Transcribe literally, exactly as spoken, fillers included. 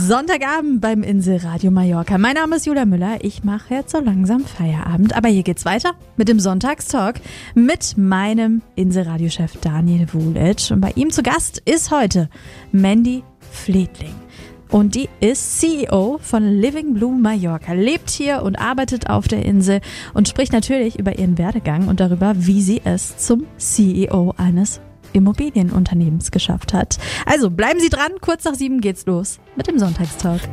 Sonntagabend beim Inselradio Mallorca. Mein Name ist Julia Müller. Ich mache jetzt so langsam Feierabend. Aber hier geht's weiter mit dem Sonntagstalk mit meinem Inselradiochef Daniel Vulic. Und bei ihm zu Gast ist heute Mandy Fledling. Und die ist C E O von Living Blue Mallorca, lebt hier und arbeitet auf der Insel und spricht natürlich über ihren Werdegang und darüber, wie sie es zum C E O eines Immobilienunternehmens geschafft hat. Also bleiben Sie dran, kurz nach sieben geht's los mit dem Sonntagstalk.